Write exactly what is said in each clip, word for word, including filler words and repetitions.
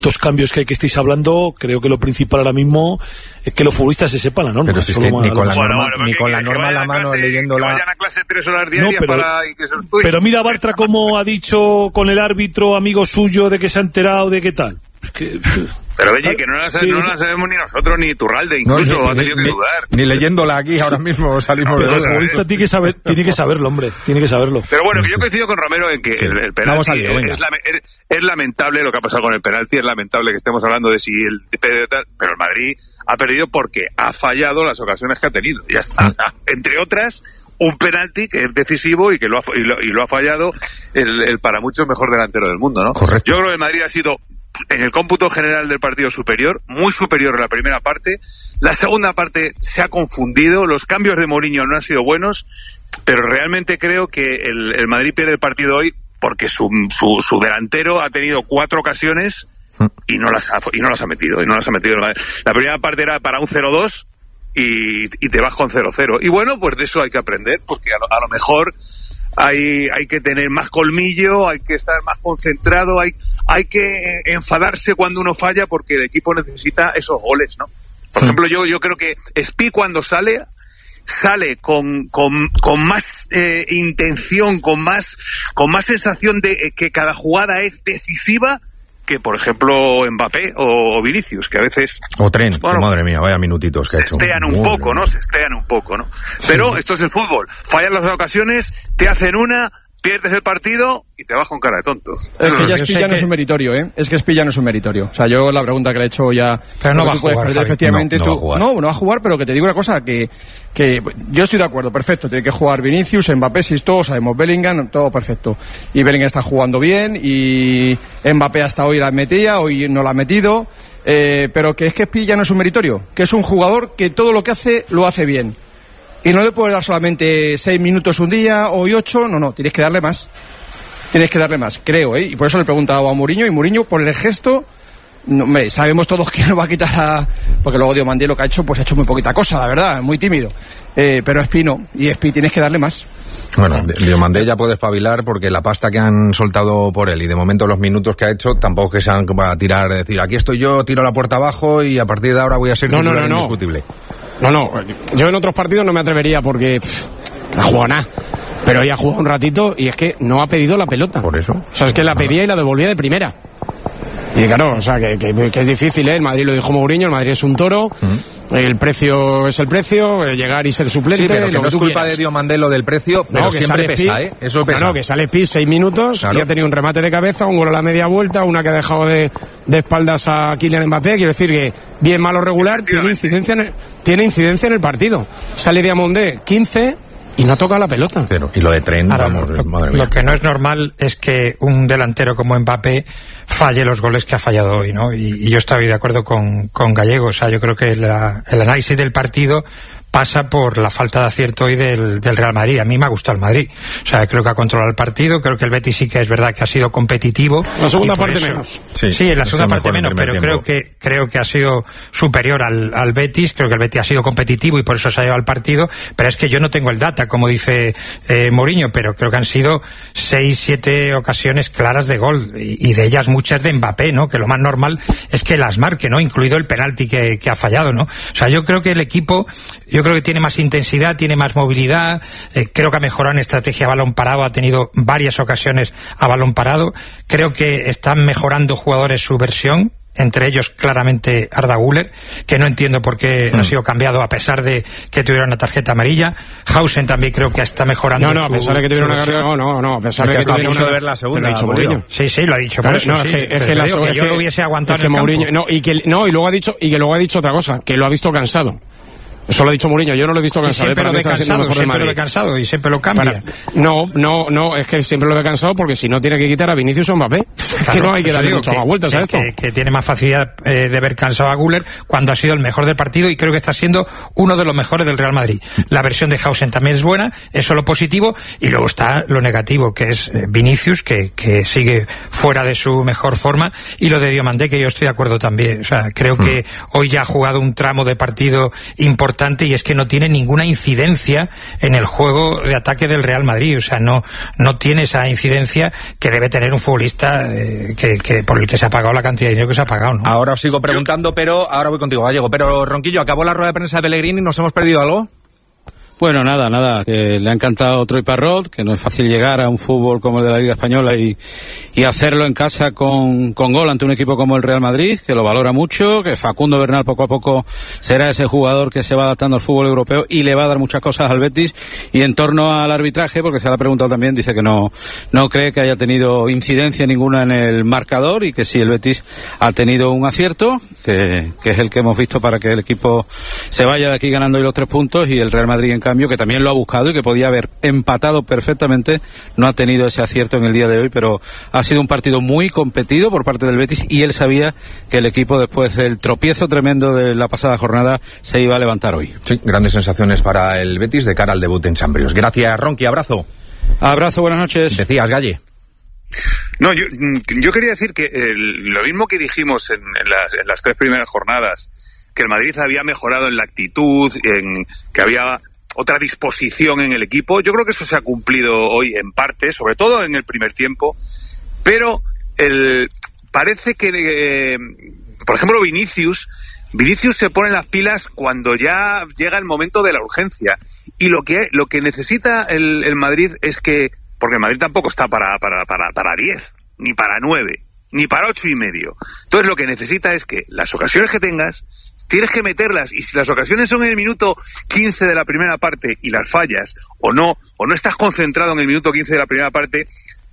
Estos cambios que, que estáis hablando, creo que lo principal ahora mismo es que los futbolistas se sepan la norma. Pero si es que ni con la norma, bueno, bueno, ni con la norma a la mano, leyéndola. Que vayan a clase tres horas diarias no, pero, para y que se los estudien. Pero mira Bartra cómo ha dicho con el árbitro amigo suyo de que se ha enterado de qué tal. Es que... Pero oye, que no la, sí. no la sabemos ni nosotros, ni Iturralde, incluso, no, ni, ha tenido ni, que dudar. Ni leyéndola aquí ahora mismo salimos pero de el futbolista tiene que saber, tiene que saberlo, hombre, tiene que saberlo. Pero bueno, que yo coincido con Romero en que sí. el, el penalti lío, es, es, es lamentable lo que ha pasado con el penalti, es lamentable que estemos hablando de si el pero el Madrid ha perdido porque ha fallado las ocasiones que ha tenido, ya está. Sí. Entre otras, un penalti que es decisivo y que lo ha, y lo, y lo ha fallado el, el para muchos mejor delantero del mundo, ¿no? Correcto. Yo creo que el Madrid ha sido en el cómputo general del partido superior, muy superior en la primera parte. La segunda parte se ha confundido, los cambios de Mourinho no han sido buenos, pero realmente creo que el, el Madrid pierde el partido hoy porque su, su, su delantero ha tenido cuatro ocasiones y no las ha, y no las ha metido, y no las ha metido. La primera parte era para un cero dos y, y te vas con cero cero. Y bueno, pues de eso hay que aprender, porque a lo, a lo mejor hay, hay que tener más colmillo, hay que estar más concentrado, hay hay que enfadarse cuando uno falla porque el equipo necesita esos goles, ¿no? Por sí. ejemplo, yo yo creo que Spi cuando sale, sale con con, con más eh, intención, con más con más sensación de eh, que cada jugada es decisiva que, por ejemplo, Mbappé o Vinicius, que a veces... O Tren, bueno, que madre mía, vaya minutitos que se ha hecho. estean un Muy poco, bien. ¿no? Se estean un poco, ¿no? Pero sí. esto es el fútbol. Fallan las ocasiones, te hacen una... pierdes el partido y te vas con cara de tonto. Es que ya Spi ya no es un meritorio, ¿eh? Es que Spi ya no es un meritorio. O sea, yo la pregunta que le he hecho ya... Pero no va a jugar, perder, efectivamente, no, no, tú, va a jugar. no, no va a jugar, pero que te digo una cosa, que, que yo estoy de acuerdo, perfecto. Tiene que jugar Vinicius, Mbappé, si todos sabemos, Bellingham, todo perfecto. Y Bellingham está jugando bien y Mbappé hasta hoy la metía, hoy no la ha metido. Eh, pero que es que Spi ya no es un meritorio, que es un jugador que todo lo que hace, lo hace bien. Y no le puedes dar solamente seis minutos un día, hoy ocho, no, no, tienes que darle más. Tienes que darle más, creo, ¿eh? Y por eso le he preguntado a Mourinho, y Mourinho, por el gesto, no, hombre, sabemos todos que no va a quitar a... Porque luego Diomandé lo que ha hecho, pues ha hecho muy poquita cosa, la verdad, muy tímido. Eh, pero Spi no, y Spi tienes que darle más. Bueno, Diomandé ya puede espabilar porque la pasta que han soltado por él y de momento los minutos que ha hecho tampoco que sean para tirar, decir, aquí estoy yo, tiro la puerta abajo y a partir de ahora voy a ser no, titular no, no, indiscutible. No, no, yo en otros partidos no me atrevería porque pff, no ha jugado nada. Pero ella ha jugado un ratito y es que no ha pedido la pelota. Por eso. O sea, es que la pedía y la devolvía de primera. Y claro, o sea, que, que, que es difícil, ¿eh? El Madrid lo dijo Mourinho, el Madrid es un toro, uh-huh. el precio es el precio, llegar y ser suplente. Sí, pero que lo no que es culpa quieras. de Diomandé lo del precio, pero no, que siempre sale pesa, Pi, ¿eh? Eso pesa. No, no, que sale Pi seis minutos claro. y ha tenido un remate de cabeza, un gol a la media vuelta, una que ha dejado de, de espaldas a Kylian Mbappé. Quiero decir que, bien, malo, regular, tiene incidencia en el, tiene incidencia en el partido. Sale Diomandé quince... y no toca la pelota. Cero. Y lo de Tren, Ahora, vamos, lo, madre mía. Lo que no es normal es que un delantero como Mbappé falle los goles que ha fallado hoy, ¿no? Y, y yo estoy de acuerdo con, con Gallego. O sea, yo creo que la, el análisis del partido pasa por la falta de acierto hoy del, del Real Madrid. A mí me ha gustado el Madrid. O sea, creo que ha controlado el partido. Creo que el Betis sí que es verdad que ha sido competitivo. La segunda parte eso, menos. Sí, sí, en la segunda parte menos, pero tiempo. creo que creo que ha sido superior al, al Betis. Creo que el Betis ha sido competitivo y por eso se ha llevado el partido. Pero es que yo no tengo el data, como dice eh, Mourinho, pero creo que han sido seis, siete ocasiones claras de gol y, y de ellas muchas de Mbappé, ¿no? Que lo más normal es que las marque, ¿no? Incluido el penalti que, que ha fallado, ¿no? O sea, yo creo que el equipo, yo creo que tiene más intensidad, tiene más movilidad, eh, creo que ha mejorado en estrategia a balón parado, ha tenido varias ocasiones a balón parado, creo que están mejorando jugadores su versión, entre ellos claramente Arda Güler, que no entiendo por qué mm. ha sido cambiado a pesar de que tuviera una tarjeta amarilla. Hausen también creo que está mejorando. No, no, su, a pesar de que tuviera una carrera, no, no, no, a pesar de que, que tuviera una de ver la segunda, lo ha dicho Mourinho. Sí, sí, lo ha dicho, claro, por eso, no, sí, es que, es que, la, digo, es que yo que, lo hubiese aguantado es que en el Mourinho, campo. no, y que no, y luego ha dicho y que luego ha dicho otra cosa, que lo ha visto cansado. Eso lo ha dicho Mourinho, yo no lo he visto cansado. Y siempre ¿eh? lo ve cansado, siempre lo ve cansado y siempre lo cambia. Para, no, no, no, es que siempre lo ve cansado porque si no tiene que quitar a Vinicius o Mbappé. Claro, que no hay que darle muchas más vueltas que, a esto. Que, que tiene más facilidad eh, de ver cansado a Güler cuando ha sido el mejor del partido y creo que está siendo uno de los mejores del Real Madrid. La versión de Hausen también es buena, eso es lo positivo, y luego está lo negativo, que es eh, Vinicius, que, que sigue fuera de su mejor forma, y lo de Diomandé, que yo estoy de acuerdo también. O sea, creo hmm. que hoy ya ha jugado un tramo de partido importante importante, y es que no tiene ninguna incidencia en el juego de ataque del Real Madrid. O sea, no, no tiene esa incidencia que debe tener un futbolista eh, que, que por el que se ha pagado la cantidad de dinero que se ha pagado, ¿no? Ahora os sigo preguntando, pero ahora voy contigo, Gallego. Pero, Ronquillo, ¿acabó la rueda de prensa de Pellegrini? ¿Nos hemos perdido algo? Bueno, nada, nada, que le ha encantado Troy Parrott, que no es fácil llegar a un fútbol como el de la Liga Española y, y hacerlo en casa con, con gol ante un equipo como el Real Madrid, que lo valora mucho, que Facundo Bernal poco a poco será ese jugador que se va adaptando al fútbol europeo y le va a dar muchas cosas al Betis. Y en torno al arbitraje, porque se le ha preguntado también, dice que no, no cree que haya tenido incidencia ninguna en el marcador y que si el Betis ha tenido un acierto, que, que es el que hemos visto para que el equipo se vaya de aquí ganando hoy los tres puntos, y el Real Madrid en cambio, que también lo ha buscado y que podía haber empatado perfectamente, no ha tenido ese acierto en el día de hoy, pero ha sido un partido muy competido por parte del Betis, y él sabía que el equipo, después del tropiezo tremendo de la pasada jornada, se iba a levantar hoy. Sí, grandes sensaciones para el Betis de cara al debut en Champions. Gracias, Ronqui, abrazo. Abrazo, buenas noches. Decías, Galle. No, yo, yo quería decir que eh, lo mismo que dijimos en, en, las, en las tres primeras jornadas, que el Madrid había mejorado en la actitud, en que había otra disposición en el equipo. Yo creo que eso se ha cumplido hoy en parte, sobre todo en el primer tiempo, pero el, parece que, eh, por ejemplo, Vinicius, Vinicius se pone las pilas cuando ya llega el momento de la urgencia, y lo que lo que necesita el, el Madrid es que, porque el Madrid tampoco está para para para para diez, ni para nueve, ni para ocho y medio. Entonces lo que necesita es que las ocasiones que tengas tienes que meterlas, y si las ocasiones son en el minuto quince de la primera parte y las fallas, o no, o no estás concentrado en el minuto quince de la primera parte,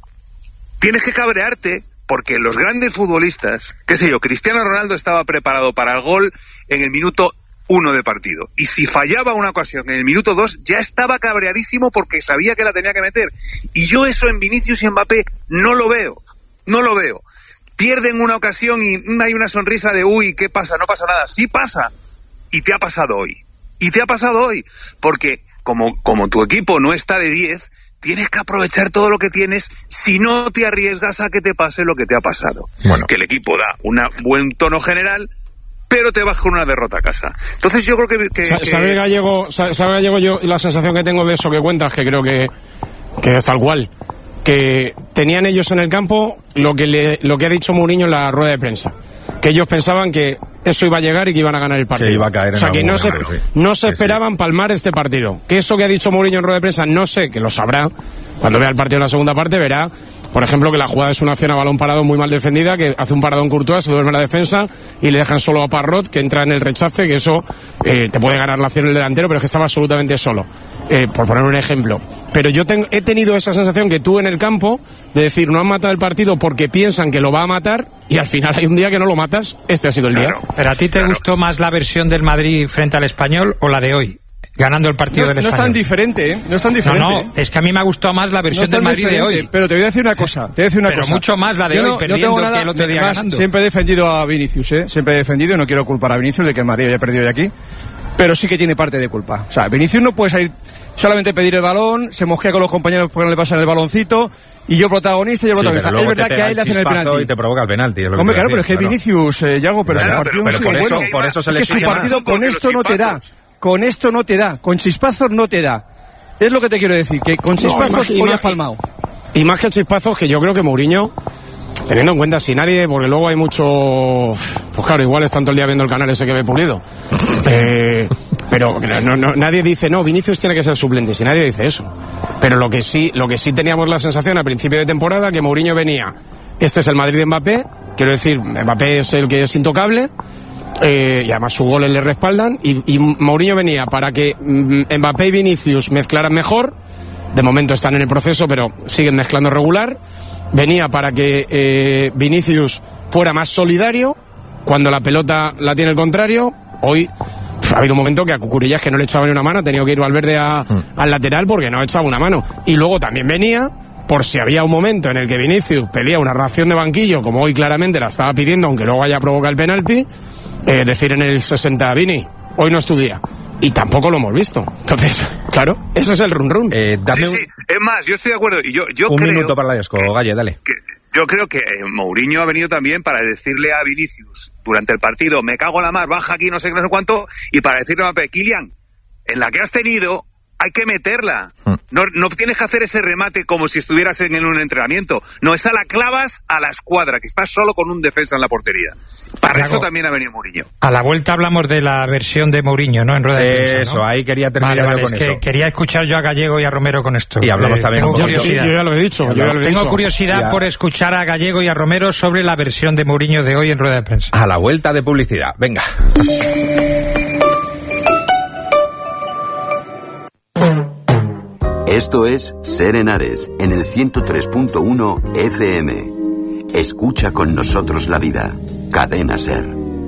tienes que cabrearte, porque los grandes futbolistas, qué sé yo, Cristiano Ronaldo estaba preparado para el gol en el minuto uno de partido, y si fallaba una ocasión en el minuto dos, ya estaba cabreadísimo porque sabía que la tenía que meter, y yo eso en Vinicius y Mbappé no lo veo, no lo veo. Pierden una ocasión y mm, hay una sonrisa de uy, ¿qué pasa? No pasa nada. Sí pasa. Y te ha pasado hoy. Y te ha pasado hoy. Porque como, como tu equipo no está de diez, tienes que aprovechar todo lo que tienes, si no te arriesgas a que te pase lo que te ha pasado. Bueno. Que el equipo da un buen tono general, pero te vas con una derrota a casa. Entonces yo creo que... que, Sa- que... ¿Sabe, Gallego, sabe, sabe Gallego yo la sensación que tengo de eso que cuentas, que creo que, que es tal cual? Que tenían ellos en el campo lo que le, lo que ha dicho Mourinho en la rueda de prensa, que ellos pensaban que eso iba a llegar y que iban a ganar el partido. Que iba a caer en o sea, que no se, momento, sí. no se sí, esperaban sí. palmar este partido. Que eso que ha dicho Mourinho en rueda de prensa, no sé, que lo sabrá. Cuando vea el partido en la segunda parte verá, por ejemplo, que la jugada es una acción a balón parado muy mal defendida, que hace un paradón Courtois, se duerme la defensa y le dejan solo a Parrott, que entra en el rechace, que eso eh, te puede ganar la acción el delantero, pero es que estaba absolutamente solo. Eh, por poner un ejemplo. Pero yo tengo, he tenido esa sensación que tú en el campo, de decir, no han matado el partido porque piensan que lo va a matar, y al final hay un día que no lo matas. Este ha sido el día. Claro. ¿Pero a ti te Claro. gustó más la versión del Madrid frente al Español o la de hoy, ganando el partido No, del no es Español? tan diferente, ¿eh? No es tan No, diferente. no, es que a mí me ha gustado más la No versión es tan del Madrid de diferente, hoy. Pero te voy a decir una cosa. Te voy a decir una Pero cosa. mucho más la de Yo hoy, no- no perdiendo, tengo nada- que el otro día además, ganando. Siempre he defendido a Vinicius, ¿eh? Siempre he defendido, y no quiero culpar a Vinicius de que el Madrid haya perdido hoy aquí, pero sí que tiene parte de culpa. O sea, Vinicius no puede salir solamente pedir el balón, se mosquea con los compañeros porque no le pasan el baloncito, y yo protagonista y yo Sí, protagonista. pero Es luego verdad te que pega a él le hacen el chispazo penalti. y te provoca el penalti. Es lo que Hombre, te iba a claro, pero es que decir, claro. Vinicius, eh, Yago, pero Claro, su partido pero- no pero sigue por eso- bueno. por eso se le Es que su exige más. partido con Porque los esto no te da. chispazos. Con esto no te da. Con chispazos no te da. Es lo que te quiero decir, que con chispazos y hoy más- has palmado. Y más que chispazos, que yo creo que Mourinho, teniendo en cuenta si nadie, porque luego hay mucho, pues claro, igual es tanto el día viendo el canal ese que ve Pulido, eh, pero no, no, nadie dice, no, Vinicius tiene que ser suplente, si nadie dice eso. Pero lo que sí, lo que sí teníamos la sensación a principio de temporada, que Mourinho venía, este es el Madrid de Mbappé, quiero decir, Mbappé es el que es intocable, eh, y además sus goles le respaldan, y, y Mourinho venía para que mm, Mbappé y Vinicius mezclaran mejor. De momento están en el proceso, pero siguen mezclando regular. Venía para que eh, Vinicius fuera más solidario cuando la pelota la tiene el contrario. Hoy pf, ha habido un momento que a Cucurillas, que no le echaba ni una mano, ha tenido que ir Valverde a, mm. al lateral porque no echaba una mano. Y luego también venía, por si había un momento en el que Vinicius pedía una reacción de banquillo, como hoy claramente la estaba pidiendo, aunque luego haya provocado el penalti, eh, decir en el sesenta, Vini, hoy no es tu día. Y tampoco lo hemos visto. Entonces, claro, ese es el run run. Eh, dame Sí, sí, es más, yo estoy de acuerdo. Y yo, yo un creo minuto para la Yesco, Galle, dale. que, yo creo que eh, Mourinho ha venido también para decirle a Vinicius durante el partido, me cago en la mar, baja aquí, no sé qué, no sé cuánto, y para decirle a Mbappé, Kylian, en la que has tenido, hay que meterla. No, no tienes que hacer ese remate como si estuvieras en, en un entrenamiento. No, esa la clavas a la escuadra, que estás solo con un defensa en la portería. Para Claro. eso también ha venido Mourinho. A la vuelta hablamos de la versión de Mourinho, ¿no? En rueda de prensa, Eso, ¿no? ahí quería terminar Vale, yo vale, con es que eso. quería escuchar yo a Gallego y a Romero con esto. Y hablamos también tengo un poquito. curiosidad. Yo ya lo he dicho, yo ya lo he Tengo dicho. curiosidad Ya. por escuchar a Gallego y a Romero sobre la versión de Mourinho de hoy en rueda de prensa. A la vuelta de publicidad, venga. Esto es Ser Henares, en el ciento tres punto uno F M. Escucha con nosotros la vida. Cadena Ser.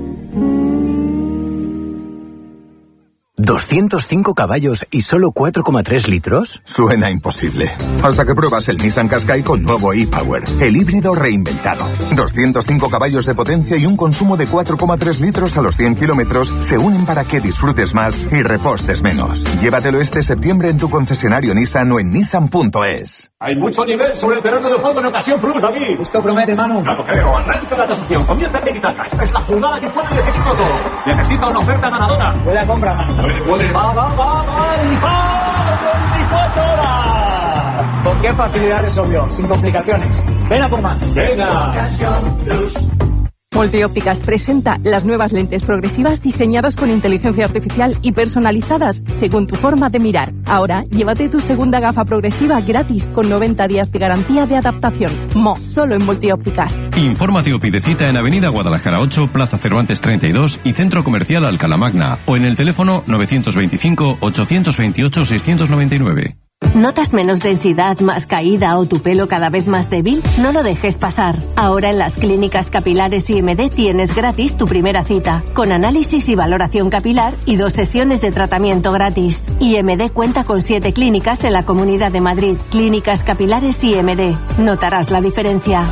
¿doscientos cinco caballos y solo cuatro coma tres litros? Suena imposible. Hasta que pruebas el Nissan Qashqai con nuevo e-Power, el híbrido reinventado. doscientos cinco caballos de potencia y un consumo de cuatro coma tres litros a los cien kilómetros se unen para que disfrutes más y repostes menos. Llévatelo este septiembre en tu concesionario Nissan o en nissan punto es. Hay mucho nivel sobre el terreno de juego en Ocasión Plus, David. Esto promete, Manu. No lo creo. Arranca la tasación. Comienza el tiki-taka. Esta es la jugada que puede definirlo todo. Necesita una oferta ganadora. Puede compra, Manu. Puede, puede. Va, va, va, va. ¡El va! veinticuatro horas. ¿Con qué facilidad resolvió? Sin complicaciones. Ven a por más. Venga. Ocasión Plus. Multiópticas presenta las nuevas lentes progresivas diseñadas con inteligencia artificial y personalizadas según tu forma de mirar. Ahora, llévate tu segunda gafa progresiva gratis con noventa días de garantía de adaptación. Mo, solo en Multiópticas. Infórmate o pide cita en Avenida Guadalajara ocho, Plaza Cervantes treinta y dos y Centro Comercial Alcalá Magna o en el teléfono novecientos veinticinco, ochocientos veintiocho, seiscientos noventa y nueve. ¿Notas menos densidad, más caída o tu pelo cada vez más débil? No lo dejes pasar. Ahora en las clínicas capilares I M D tienes gratis tu primera cita, con análisis y valoración capilar y dos sesiones de tratamiento gratis. I M D cuenta con siete clínicas en la Comunidad de Madrid. Clínicas capilares I M D. Notarás la diferencia.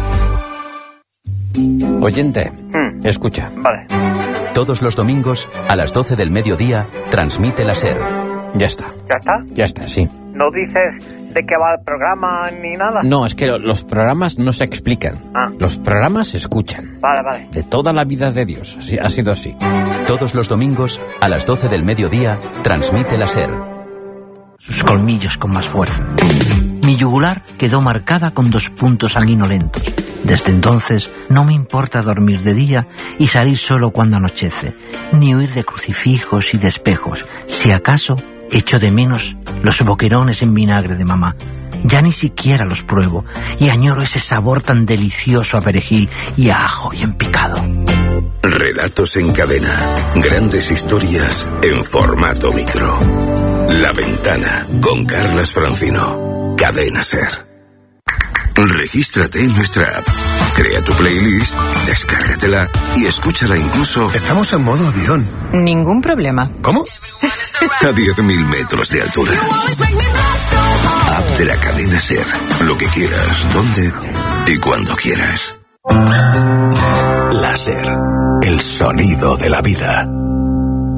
Oyente, hmm. escucha. Vale. Todos los domingos, a las doce del mediodía, transmite la SER. Ya está. ¿Ya está? Ya está, sí. ¿No dices de qué va el programa ni nada? No, es que los programas no se explican. Ah. Los programas se escuchan. Vale, vale. De toda la vida de Dios. Así, ha sido así. Todos los domingos, a las doce del mediodía, transmite la SER. Sus colmillos con más fuerza. Mi yugular quedó marcada con dos puntos sanguinolentos. Desde entonces no me importa dormir de día y salir solo cuando anochece, ni huir de crucifijos y de espejos. Si acaso echo de menos los boquerones en vinagre de mamá. Ya ni siquiera los pruebo y añoro ese sabor tan delicioso a perejil y a ajo bien picado. Relatos en cadena. Grandes historias en formato micro. La Ventana con Carlas Francino. Cadena SER. Regístrate en nuestra app. Crea tu playlist, descárgatela y escúchala incluso... Estamos en modo avión. Ningún problema. ¿Cómo? A diez mil metros de altura. App de la cadena SER. Lo que quieras, donde y cuando quieras. La SER. El sonido de la vida.